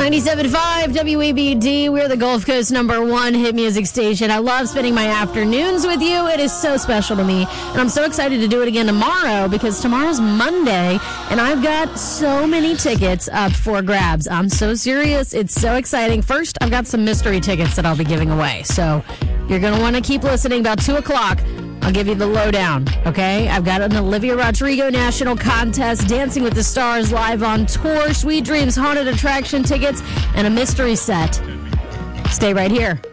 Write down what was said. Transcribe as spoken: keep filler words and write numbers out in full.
ninety-seven point five W A B D. We're the Gulf Coast number one hit music station. I love spending my afternoons with you. It is so special to me. And I'm so excited to do it again tomorrow because tomorrow's Monday and I've got so many tickets up for grabs. I'm so serious. It's so exciting. First, I've got some mystery tickets that I'll be giving away. So you're going to want to keep listening. About two o'clock, I'll give you the lowdown, okay? I've got an Olivia Rodrigo National Contest, Dancing with the Stars live on tour, Sweet Dreams Haunted Attraction tickets, and a mystery set. Stay right here.